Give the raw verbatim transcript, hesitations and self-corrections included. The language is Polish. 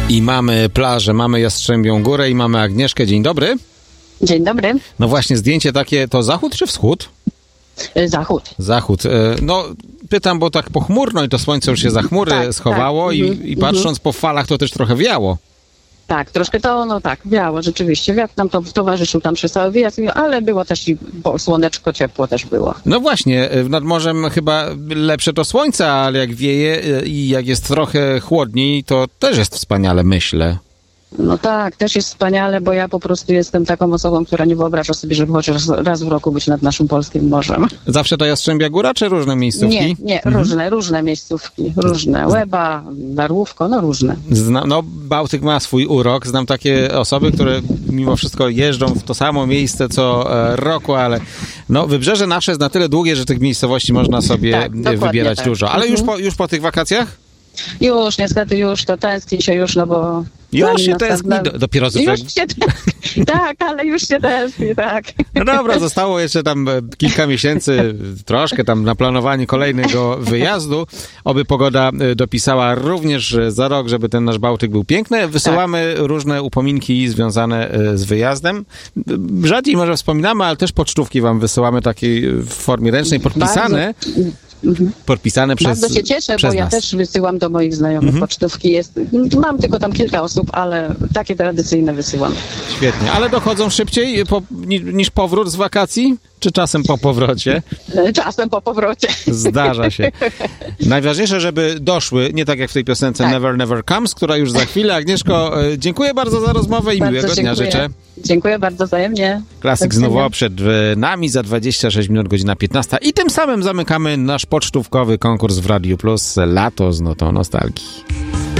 I mamy plażę, mamy Jastrzębią Górę i mamy Agnieszkę. Dzień dobry. Dzień dobry. No właśnie, zdjęcie takie, to zachód czy wschód? Zachód. Zachód. No, pytam, bo tak pochmurno i to słońce już się za chmury tak, schowało tak. i, Mhm, i patrząc mhm. po falach, to też trochę wiało. Tak, troszkę to, no tak, wiało rzeczywiście. Wiatr nam to towarzyszył tam przez cały wyjazd, ale było też i słoneczko, ciepło też było. No właśnie, nad morzem chyba lepsze to słońce, ale jak wieje i jak jest trochę chłodniej, to też jest wspaniale, myślę. No tak, też jest wspaniale, bo ja po prostu jestem taką osobą, która nie wyobraża sobie, żeby chociaż raz w roku być nad naszym polskim morzem. Zawsze to Jastrzębia Góra, czy różne miejscówki? Nie, nie, mhm. różne, różne miejscówki, różne. Łeba, Darłówko, no różne. Zna, no Bałtyk ma swój urok. Znam takie osoby, które mimo wszystko jeżdżą w to samo miejsce co e, roku, ale no wybrzeże nasze jest na tyle długie, że tych miejscowości można sobie tak, wybierać tak. dużo. Ale mhm. już, po, już po tych wakacjach? Już, niestety już, to tęskni się już, no bo... Już się tęskni, do, dopiero... Już jak... się tęskni, tak, ale już się tęskni, tak. No dobra, zostało jeszcze tam kilka miesięcy, troszkę tam na planowanie kolejnego wyjazdu. Oby pogoda dopisała również za rok, żeby ten nasz Bałtyk był piękny. Wysyłamy tak. różne upominki związane z wyjazdem. Rzadziej może wspominamy, ale też pocztówki wam wysyłamy takiej w formie ręcznej, podpisane. Bardzo... Mhm. Podpisane przez Bardzo się cieszę, bo nas. ja też wysyłam do moich znajomych mhm. pocztówki. Jest, mam tylko tam kilka osób, ale takie tradycyjne wysyłam. Świetnie. Ale dochodzą szybciej po, niż powrót z wakacji? Czy czasem po powrocie? Czasem po powrocie. Zdarza się. Najważniejsze, żeby doszły, nie tak jak w tej piosence tak. Never Never Comes, która już za chwilę. Agnieszko, dziękuję bardzo za rozmowę i bardzo miłego dziękuję. dnia życzę. Dziękuję bardzo wzajemnie. Klasyk znowu przed nami za dwadzieścia sześć minut, godzina piętnasta. I tym samym zamykamy nasz pocztówkowy konkurs w Radiu Plus. Lato z notą nostalgii.